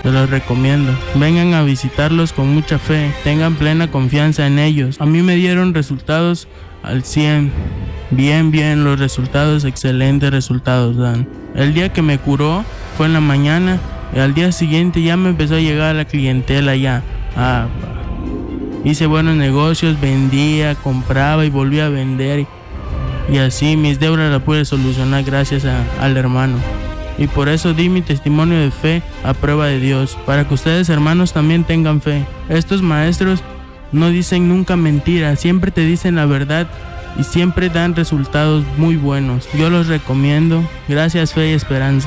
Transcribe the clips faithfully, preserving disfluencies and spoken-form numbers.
Se los recomiendo. Vengan a visitarlos con mucha fe, tengan plena confianza en ellos. A mí me dieron resultados al cien. Bien, bien, los resultados, excelentes resultados dan. El día que me curó fue en la mañana y al día siguiente ya me empezó a llegar la clientela ya. Ah, hice buenos negocios, vendía, compraba y volvía a vender. Y así mis deudas las pude solucionar gracias a, al hermano. Y por eso di mi testimonio de fe a prueba de Dios, para que ustedes, hermanos, también tengan fe. Estos maestros no dicen nunca mentira, siempre te dicen la verdad y siempre dan resultados muy buenos. Yo los recomiendo. Gracias, Fe y Esperanza.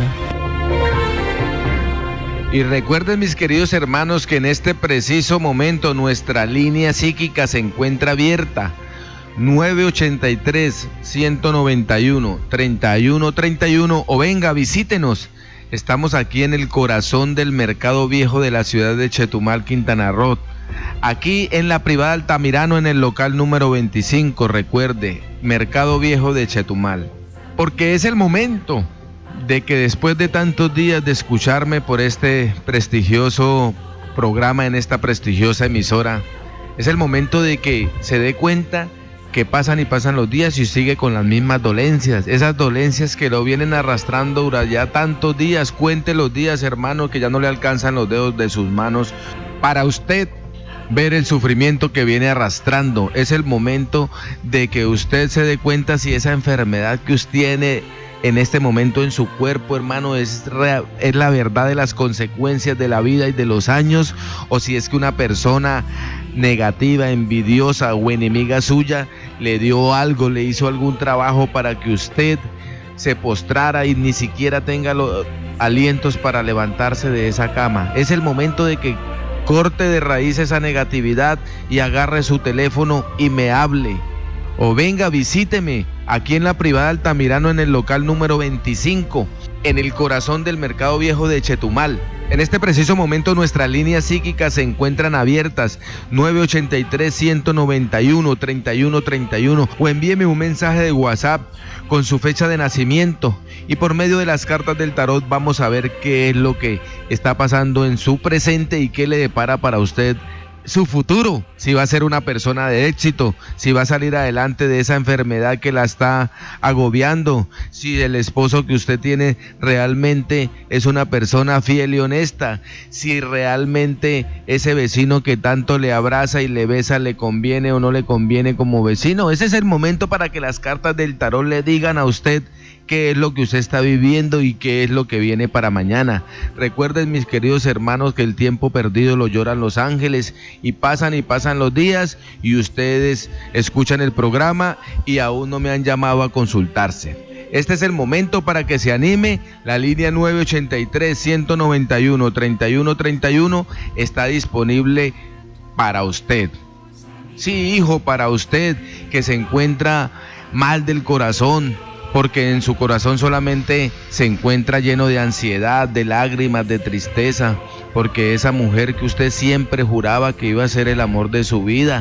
Y recuerden, mis queridos hermanos, que en este preciso momento nuestra línea psíquica se encuentra abierta. nueve ochenta y tres, ciento noventa y uno, treinta y uno treinta y uno, o venga, visítenos. Estamos aquí en el corazón del Mercado Viejo de la ciudad de Chetumal, Quintana Roo. Aquí en la privada Altamirano, en el local número veinticinco, recuerde, Mercado Viejo de Chetumal. Porque es el momento de que después de tantos días de escucharme por este prestigioso programa en esta prestigiosa emisora, es el momento de que se dé cuenta que pasan y pasan los días y sigue con las mismas dolencias, esas dolencias que lo vienen arrastrando durante ya tantos días. Cuente los días, hermano, que ya no le alcanzan los dedos de sus manos para usted ver el sufrimiento que viene arrastrando. Es el momento de que usted se dé cuenta si esa enfermedad que usted tiene en este momento en su cuerpo, hermano, es, real, es la verdad de las consecuencias de la vida y de los años, o si es que una persona negativa, envidiosa o enemiga suya le dio algo, le hizo algún trabajo para que usted se postrara y ni siquiera tenga los alientos para levantarse de esa cama. Es el momento de que corte de raíz esa negatividad y agarre su teléfono y me hable. O venga, visíteme aquí en la privada Altamirano, en el local número veinticinco, en el corazón del Mercado Viejo de Chetumal. En este preciso momento nuestras líneas psíquicas se encuentran abiertas, nueve ochenta y tres, ciento noventa y uno, treinta y uno treinta y uno, o envíeme un mensaje de WhatsApp con su fecha de nacimiento, y por medio de las cartas del tarot vamos a ver qué es lo que está pasando en su presente y qué le depara para usted su futuro, si va a ser una persona de éxito, si va a salir adelante de esa enfermedad que la está agobiando, si el esposo que usted tiene realmente es una persona fiel y honesta, si realmente ese vecino que tanto le abraza y le besa le conviene o no le conviene como vecino. Ese es el momento para que las cartas del tarot le digan a usted qué es lo que usted está viviendo y qué es lo que viene para mañana. Recuerden, mis queridos hermanos, que el tiempo perdido lo lloran los ángeles, y pasan y pasan los días y ustedes escuchan el programa y aún no me han llamado a consultarse. Este es el momento para que se anime. La línea nueve ochenta y tres, ciento noventa y uno, treinta y uno treinta y uno está disponible para usted. Sí, hijo, para usted que se encuentra mal del corazón, porque en su corazón solamente se encuentra lleno de ansiedad, de lágrimas, de tristeza, porque esa mujer que usted siempre juraba que iba a ser el amor de su vida,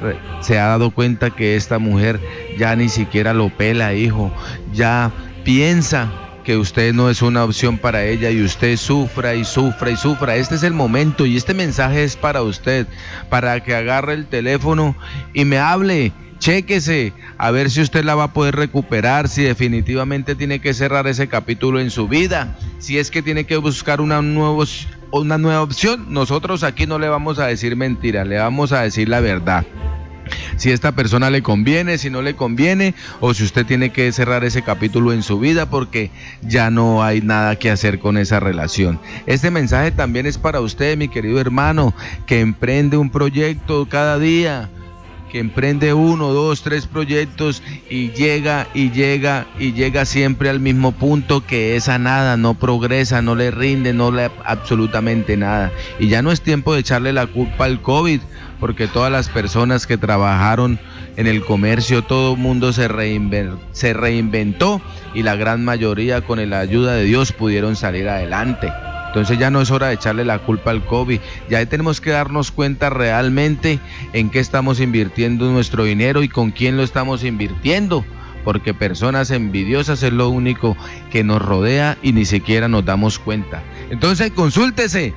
se ha dado cuenta que esta mujer ya ni siquiera lo pela, hijo, ya piensa que usted no es una opción para ella y usted sufra y sufra y sufra. Este es el momento y este mensaje es para usted, para que agarre el teléfono y me hable. Chéquese a ver si usted la va a poder recuperar, si definitivamente tiene que cerrar ese capítulo en su vida, si es que tiene que buscar una, nuevo, una nueva opción. Nosotros aquí no le vamos a decir mentiras, le vamos a decir la verdad. Si esta persona le conviene, si no le conviene, o si usted tiene que cerrar ese capítulo en su vida porque ya no hay nada que hacer con esa relación. Este mensaje también es para usted, mi querido hermano, que emprende un proyecto cada día, que emprende uno, dos, tres proyectos y llega y llega y llega siempre al mismo punto, que es a nada, no progresa, no le rinde, no le absolutamente nada. Y ya no es tiempo de echarle la culpa al COVID, porque todas las personas que trabajaron en el comercio, todo el mundo se, reinventó, se reinventó y la gran mayoría, con la ayuda de Dios, pudieron salir adelante. Entonces ya no es hora de echarle la culpa al COVID, ya tenemos que darnos cuenta realmente en qué estamos invirtiendo nuestro dinero y con quién lo estamos invirtiendo, porque personas envidiosas es lo único que nos rodea y ni siquiera nos damos cuenta. Entonces consúltese,